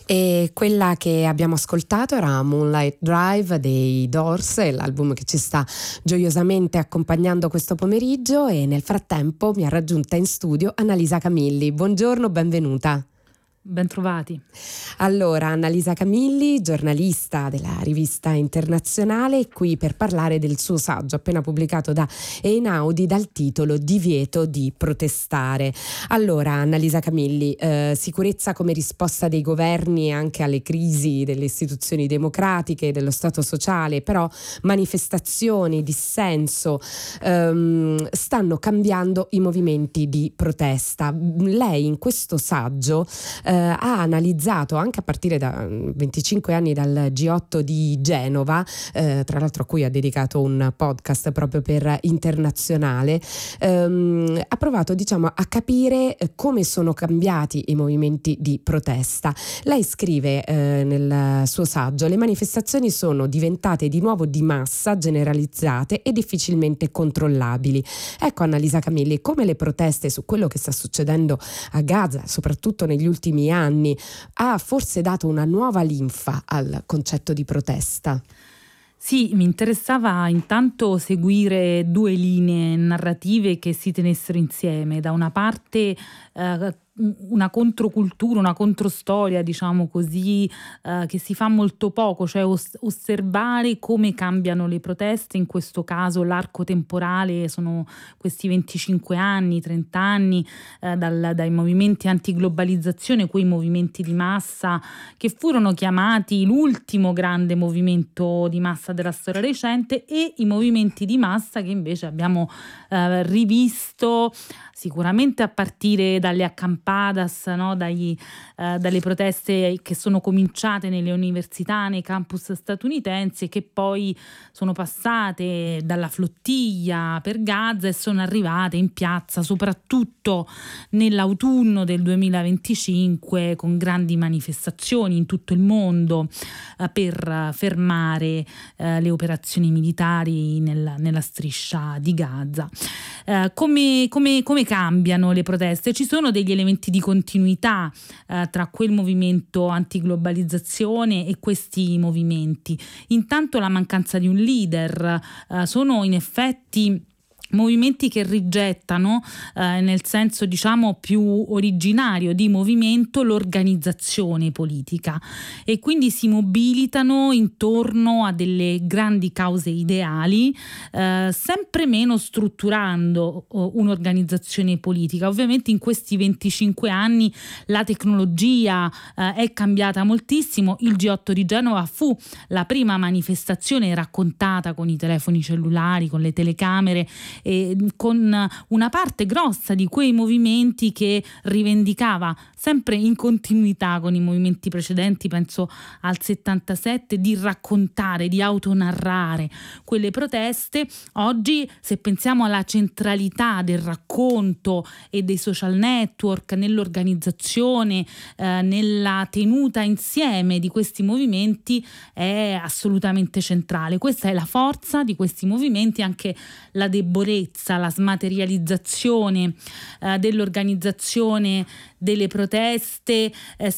E quella che abbiamo ascoltato era Moonlight Drive dei Doors, l'album che ci sta gioiosamente accompagnando questo pomeriggio, e nel frattempo mi ha raggiunta in studio Annalisa Camilli. Buongiorno, benvenuta. Bentrovati. Allora, Annalisa Camilli, giornalista della rivista Internazionale, qui per parlare del suo saggio appena pubblicato da Einaudi dal titolo Divieto di protestare. Allora, Annalisa Camilli, sicurezza come risposta dei governi anche alle crisi delle istituzioni democratiche, dello Stato sociale, però manifestazioni, dissenso, stanno cambiando i movimenti di protesta. Lei in questo saggio ha analizzato, anche a partire da 25 anni dal G8 di Genova, tra l'altro a cui ha dedicato un podcast proprio per Internazionale, ha provato a capire come sono cambiati i movimenti di protesta. Lei scrive nel suo saggio: le manifestazioni sono diventate di nuovo di massa, generalizzate e difficilmente controllabili. Ecco, Annalisa Camilli, come le proteste su quello che sta succedendo a Gaza, soprattutto negli ultimi anni, ha forse dato una nuova linfa al concetto di protesta? Sì, mi interessava intanto seguire due linee narrative che si tenessero insieme. Da una parte una controcultura, una controstoria, diciamo così, che si fa molto poco, cioè osservare come cambiano le proteste. In questo caso l'arco temporale sono questi 25 anni, 30 anni, dai movimenti antiglobalizzazione, quei movimenti di massa che furono chiamati l'ultimo grande movimento di massa della storia recente, e i movimenti di massa che invece abbiamo rivisto sicuramente a partire dalle accampadas, no? Dalle proteste che sono cominciate nelle università, nei campus statunitensi, e che poi sono passate dalla flottiglia per Gaza e sono arrivate in piazza soprattutto nell'autunno del 2025 con grandi manifestazioni in tutto il mondo per fermare le operazioni militari nella striscia di Gaza. Come cambiano le proteste? Ci sono degli elementi di continuità tra quel movimento antiglobalizzazione e questi movimenti. Intanto la mancanza di un leader, sono in effetti movimenti che rigettano, nel senso diciamo più originario di movimento, l'organizzazione politica, e quindi si mobilitano intorno a delle grandi cause ideali, sempre meno strutturando un'organizzazione politica. Ovviamente in questi 25 anni la tecnologia è cambiata moltissimo. Il G8 di Genova fu la prima manifestazione raccontata con i telefoni cellulari, con le telecamere, e con una parte grossa di quei movimenti che rivendicava, sempre in continuità con i movimenti precedenti, penso al 77, di raccontare, di autonarrare quelle proteste. Oggi, se pensiamo alla centralità del racconto e dei social network nell'organizzazione, nella tenuta insieme di questi movimenti, è assolutamente centrale. Questa è la forza di questi movimenti, anche la debolezza, la smaterializzazione dell'organizzazione delle proteste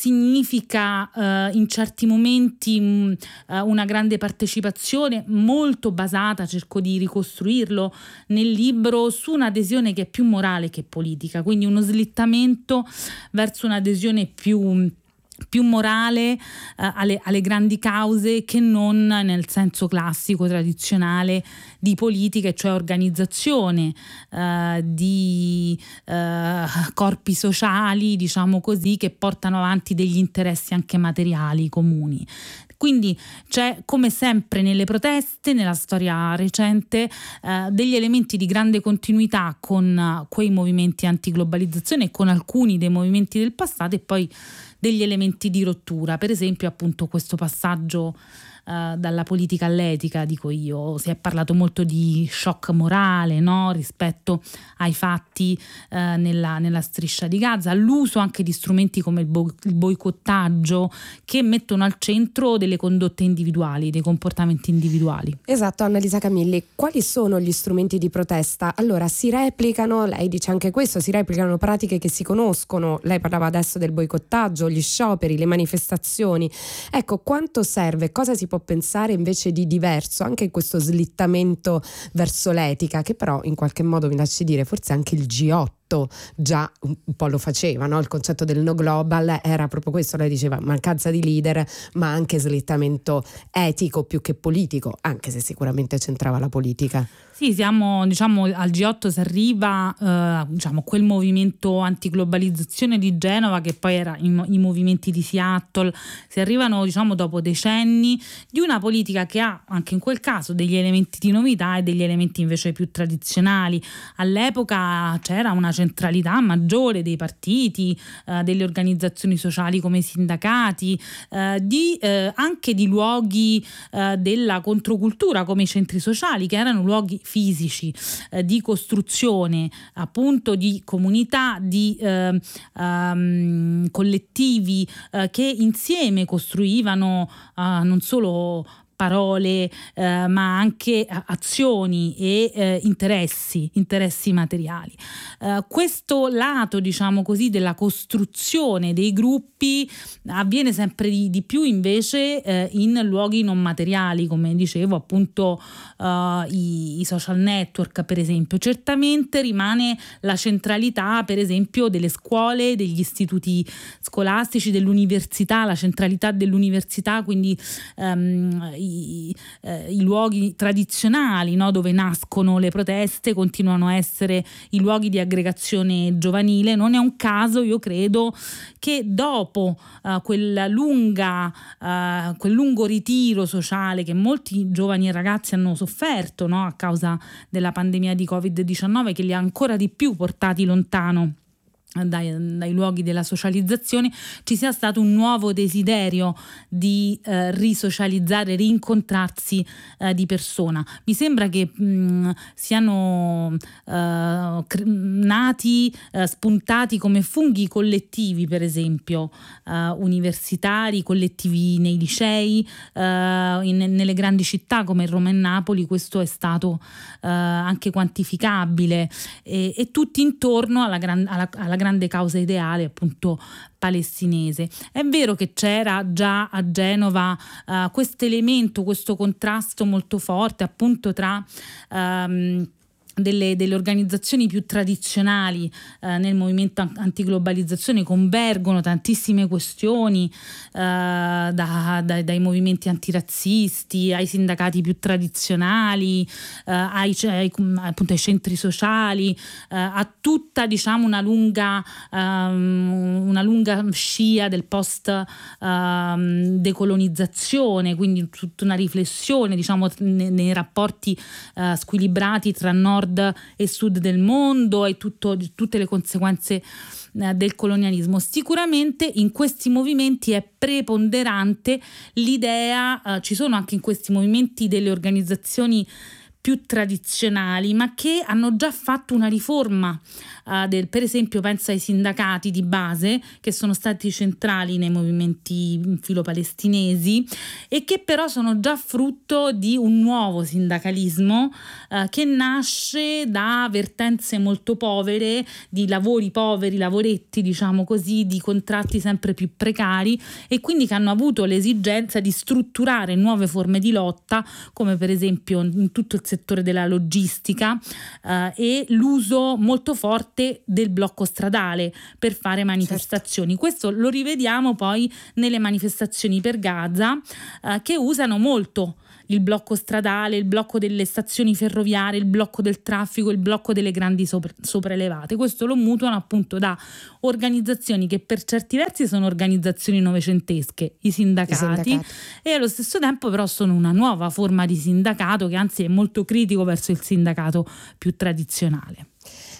significa in certi momenti una grande partecipazione molto basata, cerco di ricostruirlo nel libro, su un'adesione che è più morale che politica, quindi uno slittamento verso un'adesione più morale alle grandi cause, che non nel senso classico tradizionale di politica, cioè organizzazione di corpi sociali, diciamo così, che portano avanti degli interessi anche materiali comuni. Quindi c'è, come sempre nelle proteste, nella storia recente, degli elementi di grande continuità con quei movimenti antiglobalizzazione e con alcuni dei movimenti del passato, e poi degli elementi di rottura. Per esempio, appunto, questo passaggio dalla politica all'etica, dico io. Si è parlato molto di shock morale, no? Rispetto ai fatti nella striscia di Gaza, all'uso anche di strumenti come il boicottaggio, che mettono al centro delle condotte individuali, dei comportamenti individuali. Esatto, Annalisa Camilli, quali sono gli strumenti di protesta? Allora, si replicano, lei dice anche questo, si replicano pratiche che si conoscono, lei parlava adesso del boicottaggio, gli scioperi, le manifestazioni. Ecco, quanto serve, cosa si può pensare invece di diverso anche in questo slittamento verso l'etica, che però in qualche modo, mi lasci dire, forse anche il G8 già un po' lo faceva, no? Il concetto del no global era proprio questo, lei diceva mancanza di leader, ma anche slittamento etico più che politico, anche se sicuramente c'entrava la politica. Sì, siamo, diciamo, al G8 si arriva, quel movimento antiglobalizzazione di Genova, che poi era i movimenti di Seattle, si arrivano, diciamo, dopo decenni di una politica che ha anche in quel caso degli elementi di novità e degli elementi invece più tradizionali. All'epoca c'era una centralità maggiore dei partiti, delle organizzazioni sociali come i sindacati, anche di luoghi della controcultura come i centri sociali, che erano luoghi fisici di costruzione appunto di comunità, di collettivi che insieme costruivano non solo parole ma anche azioni e interessi materiali. Questo lato, diciamo così, della costruzione dei gruppi avviene sempre di più invece in luoghi non materiali, come dicevo appunto i social network per esempio. Certamente rimane la centralità per esempio delle scuole, degli istituti scolastici, dell'università, la centralità dell'università, quindi i luoghi tradizionali, no, dove nascono le proteste continuano a essere i luoghi di aggregazione giovanile. Non è un caso, io credo, che dopo quel lungo ritiro sociale che molti giovani e ragazzi hanno sofferto, no, a causa della pandemia di Covid-19, che li ha ancora di più portati lontano dai luoghi della socializzazione, ci sia stato un nuovo desiderio di risocializzare, rincontrarsi di persona. Mi sembra che siano nati, spuntati come funghi collettivi, per esempio universitari, collettivi nei licei, nelle grandi città come Roma e Napoli. Questo è stato anche quantificabile, e tutti intorno alla grande causa ideale appunto palestinese. È vero che c'era già a Genova questo elemento, questo contrasto molto forte appunto tra delle organizzazioni più tradizionali nel movimento antiglobalizzazione. Convergono tantissime questioni, dai movimenti antirazzisti ai sindacati più tradizionali, ai centri sociali, a tutta, diciamo, una lunga scia del post decolonizzazione, quindi tutta una riflessione, diciamo, nei rapporti squilibrati tra nord e sud del mondo e tutte le conseguenze del colonialismo. Sicuramente in questi movimenti è preponderante l'idea, ci sono anche in questi movimenti delle organizzazioni più tradizionali, ma che hanno già fatto una riforma per esempio penso ai sindacati di base, che sono stati centrali nei movimenti filopalestinesi e che però sono già frutto di un nuovo sindacalismo che nasce da vertenze molto povere, di lavori poveri, lavoretti, diciamo così, di contratti sempre più precari, e quindi che hanno avuto l'esigenza di strutturare nuove forme di lotta, come per esempio in tutto il settore della logistica e l'uso molto forte del blocco stradale per fare manifestazioni. Certo. Questo lo rivediamo poi nelle manifestazioni per Gaza, che usano molto il blocco stradale, il blocco delle stazioni ferroviarie, il blocco del traffico, il blocco delle grandi sopraelevate. Questo lo mutuano appunto da organizzazioni che per certi versi sono organizzazioni novecentesche, i sindacati, e allo stesso tempo però sono una nuova forma di sindacato che anzi è molto critico verso il sindacato più tradizionale.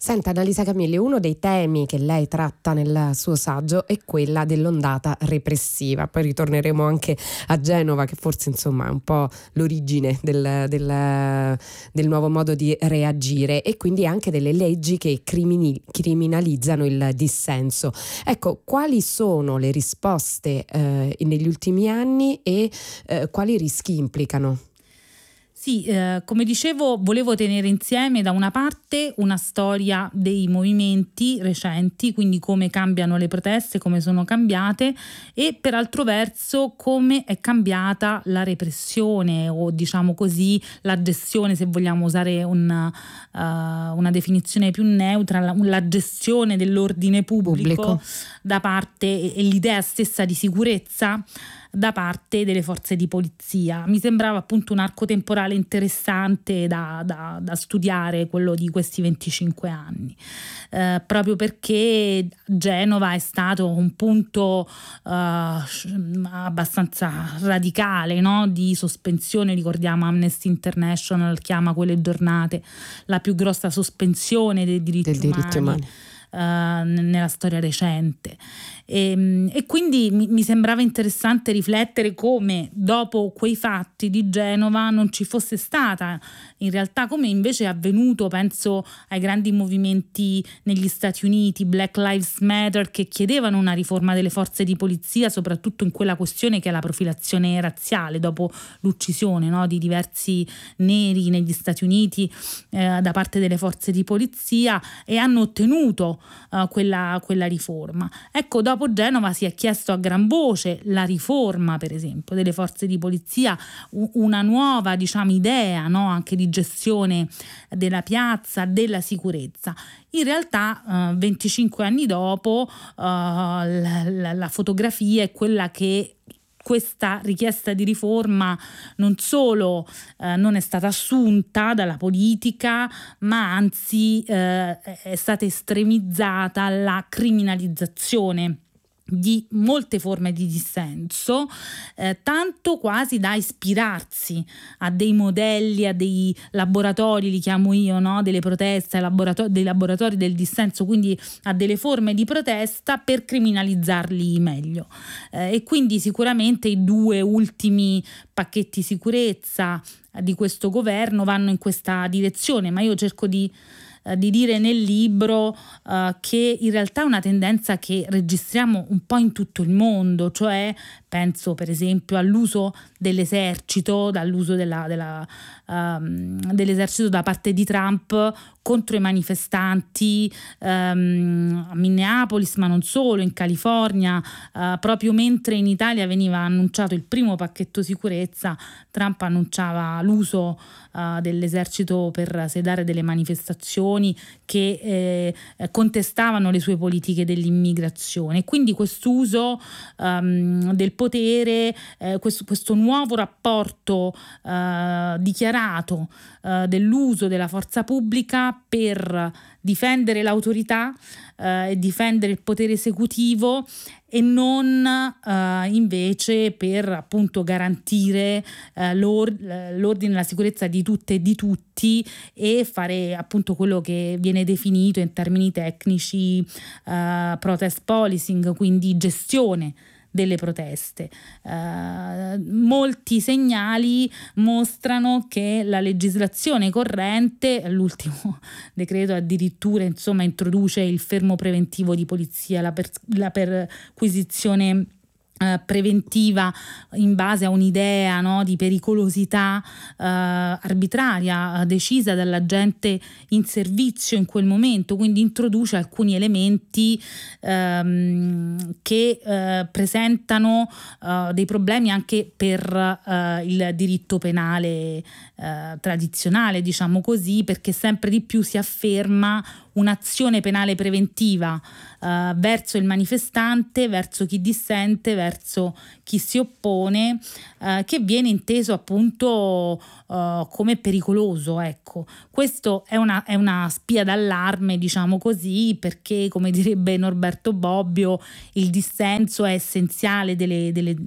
Senta, Annalisa Camilli, uno dei temi che lei tratta nel suo saggio è quella dell'ondata repressiva. Poi ritorneremo anche a Genova, che forse insomma è un po' l'origine del nuovo modo di reagire, e quindi anche delle leggi che criminalizzano il dissenso. Ecco, quali sono le risposte negli ultimi anni e quali rischi implicano? Sì, come dicevo, volevo tenere insieme da una parte una storia dei movimenti recenti, quindi come cambiano le proteste, come sono cambiate, e per altro verso come è cambiata la repressione, o diciamo così la gestione, se vogliamo usare una definizione più neutra, la gestione dell'ordine pubblico da parte, e l'idea stessa di sicurezza da parte delle forze di polizia. Mi sembrava appunto un arco temporale interessante da studiare, quello di questi 25 anni, proprio perché Genova è stato un punto abbastanza radicale, no? Di sospensione. Ricordiamo, Amnesty International chiama quelle giornate la più grossa sospensione dei diritti umani. Nella storia recente, e quindi mi sembrava interessante riflettere come dopo quei fatti di Genova non ci fosse stata in realtà, come invece è avvenuto, penso ai grandi movimenti negli Stati Uniti, Black Lives Matter, che chiedevano una riforma delle forze di polizia, soprattutto in quella questione che è la profilazione razziale dopo l'uccisione, no, di diversi neri negli Stati Uniti da parte delle forze di polizia, e hanno ottenuto quella riforma. Ecco, dopo Genova si è chiesto a gran voce la riforma, per esempio, delle forze di polizia, una nuova, diciamo, idea, no, anche di gestione della piazza, della sicurezza. In realtà 25 anni dopo la fotografia è quella che questa richiesta di riforma non solo non è stata assunta dalla politica, ma anzi è stata estremizzata alla criminalizzazione di molte forme di dissenso, tanto quasi da ispirarsi a dei modelli, a dei laboratori, li chiamo io, no? Delle proteste, dei laboratori del dissenso, quindi a delle forme di protesta per criminalizzarli meglio. E quindi sicuramente i due ultimi pacchetti sicurezza di questo governo vanno in questa direzione, ma io cerco di dire nel libro che in realtà è una tendenza che registriamo un po' in tutto il mondo, cioè penso per esempio all'uso dell'esercito, dall'uso dell'esercito da parte di Trump contro i manifestanti a Minneapolis, ma non solo, in California, proprio mentre in Italia veniva annunciato il primo pacchetto sicurezza, Trump annunciava l'uso dell'esercito per sedare delle manifestazioni che contestavano le sue politiche dell'immigrazione. Quindi quest'uso del potere, questo nuovo rapporto dichiarato dell'uso della forza pubblica per difendere l'autorità e difendere il potere esecutivo, e non invece per appunto garantire l'ordine e la sicurezza di tutte e di tutti, e fare appunto quello che viene definito in termini tecnici protest policing, quindi gestione delle proteste. Molti segnali mostrano che la legislazione corrente, l'ultimo decreto addirittura introduce il fermo preventivo di polizia, la perquisizione preventiva in base a un'idea, no, di pericolosità arbitraria decisa dall'agente in servizio in quel momento, quindi introduce alcuni elementi che presentano dei problemi anche per il diritto penale tradizionale, diciamo così, perché sempre di più si afferma un'azione penale preventiva verso il manifestante, verso chi dissente, verso chi si oppone, che viene inteso appunto come pericoloso. Ecco, questo è una spia d'allarme, diciamo così, perché, come direbbe Norberto Bobbio, il dissenso è essenziale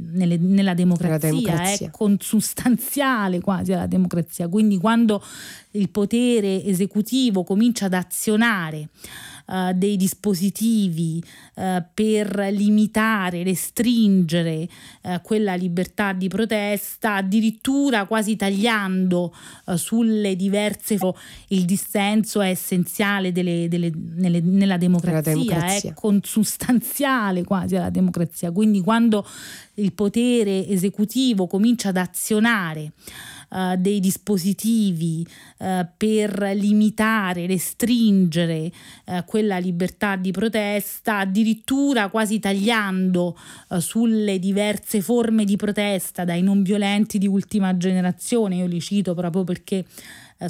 nella democrazia, è consustanziale quasi alla democrazia. Quindi quando il potere esecutivo comincia ad azionare dei dispositivi per limitare, restringere quella libertà di protesta, addirittura quasi tagliando sulle diverse il dissenso è essenziale nella democrazia, è consustanziale quasi alla democrazia. Quindi quando il potere esecutivo comincia ad azionare dei dispositivi per limitare, restringere quella libertà di protesta, addirittura quasi tagliando sulle diverse forme di protesta, dai non violenti di ultima generazione, io li cito proprio perché